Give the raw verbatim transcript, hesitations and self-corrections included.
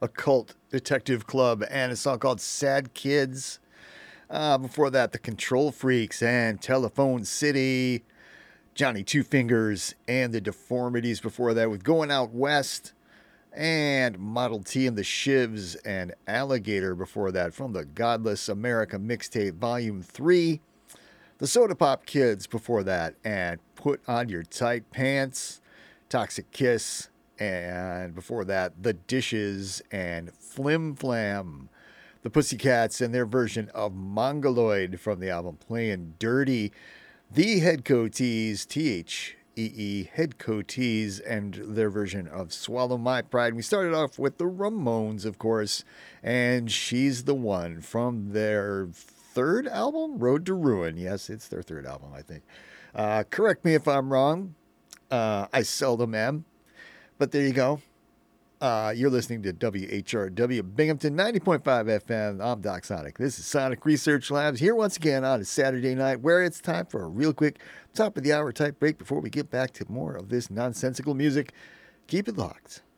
Occult Detective Club and a song called Sad Kids. Uh, before that, The Control Freaks and Telephone City. Johnny Two Fingers and The Deformities before that with Going Out West. And Model T and the Shivs and Alligator before that from the Godless America Mixtape Volume three. The Soda Pop Kids before that, and Put on Your Tight Pants, Toxic Kiss, and before that, The Dishes and Flim Flam. The Pussycats and their version of Mongoloid from the album Playing Dirty. The Headcoatees, T H E E, Headcoatees, and their version of Swallow My Pride. We started off with the Ramones, of course, and She's the One from their third album, Road to Ruin. Yes, it's their third album, I think. Uh, correct me if I'm wrong. Uh, I seldom am. But there you go. Uh, you're listening to W H R W Binghamton ninety point five F M. I'm Doc Sonic. This is Sonic Research Labs here once again on a Saturday night where it's time for a real quick top of the hour type break before we get back to more of this nonsensical music. Keep it locked.